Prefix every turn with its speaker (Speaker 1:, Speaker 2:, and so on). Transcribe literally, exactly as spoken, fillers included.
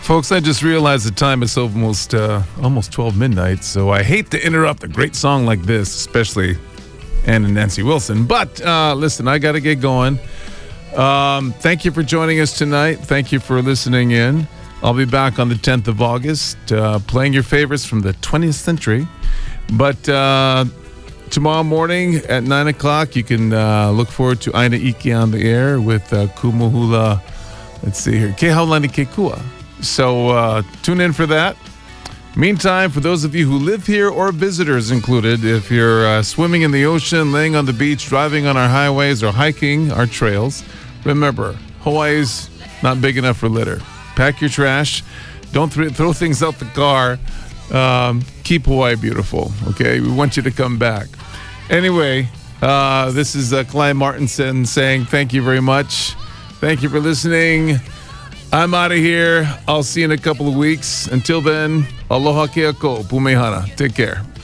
Speaker 1: Folks, I just realized the time is almost uh, almost twelve midnight, so I hate to interrupt a great song like this, especially Ann and Nancy Wilson. But uh, listen, I got to get going. Um, thank you for joining us tonight. Thank you for listening in. I'll be back on the tenth of August, uh, playing your favorites from the twentieth century. But uh, tomorrow morning at nine o'clock, you can uh, look forward to Aina Iki on the air with uh, Kumuhula. Let's see here. Kehaulani Kekua. So uh, tune in for that. Meantime, for those of you who live here or visitors included, if you're uh, swimming in the ocean, laying on the beach, driving on our highways, or hiking our trails, remember, Hawaii's not big enough for litter. Pack your trash. Don't th- throw things out the car. Um, keep Hawaii beautiful, okay? We want you to come back. Anyway, uh, this is uh, Clyde Martinson saying thank you very much. Thank you for listening. I'm out of here. I'll see you in a couple of weeks. Until then, aloha keako, pumehana. Take care.